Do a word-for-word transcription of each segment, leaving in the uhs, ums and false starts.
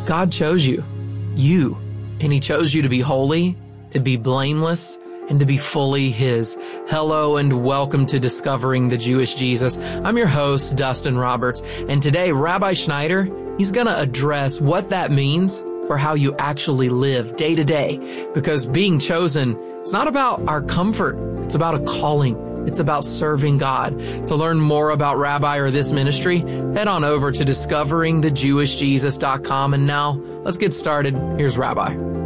God chose you, you, and He chose you to be holy, to be blameless, and to be fully His. Hello and welcome to Discovering the Jewish Jesus. I'm your host, Dustin Roberts, and today Rabbi Schneider, he's going to address what that means for how you actually live day to day. Because being chosen, it's not about our comfort, it's about a calling. It's about serving God. To learn more about Rabbi or this ministry, head on over to discovering the jewish jesus dot com. And now, let's get started. Here's Rabbi.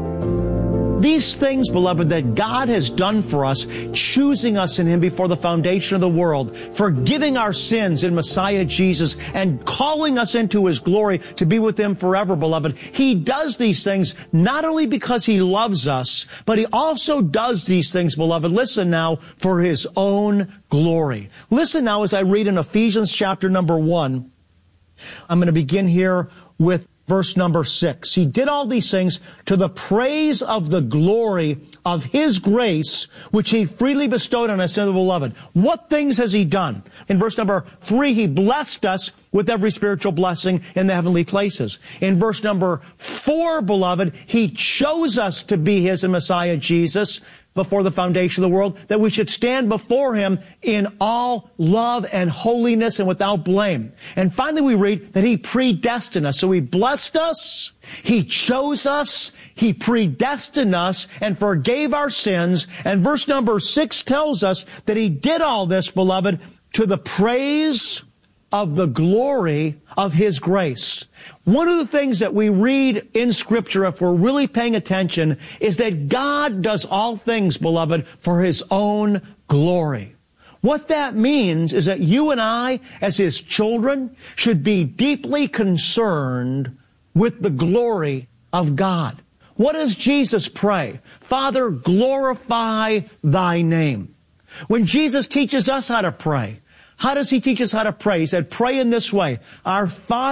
These things, beloved, that God has done for us, choosing us in Him before the foundation of the world, forgiving our sins in Messiah Jesus, and calling us into His glory to be with Him forever, beloved. He does these things not only because He loves us, but He also does these things, beloved, listen now, for His own glory. Listen now as I read in Ephesians chapter number one. I'm going to begin here with verse number six. He did all these things to the praise of the glory of His grace, which He freely bestowed on us in the beloved. What things has He done? In verse number three, He blessed us with every spiritual blessing in the heavenly places. In verse number four, beloved, He chose us to be His in Messiah Jesus before the foundation of the world, that we should stand before Him in all love and holiness and without blame. And finally we read that He predestined us. So He blessed us, He chose us, He predestined us, and forgave our sins. And verse number six tells us that He did all this, beloved, to the praise of the glory of His grace. One of the things that we read in Scripture, if we're really paying attention, is that God does all things, beloved, for His own glory. What that means is that you and I, as His children, should be deeply concerned with the glory of God. What does Jesus pray? Father, glorify Thy name. When Jesus teaches us how to pray, how does He teach us how to pray? He said, pray in this way. Our Father,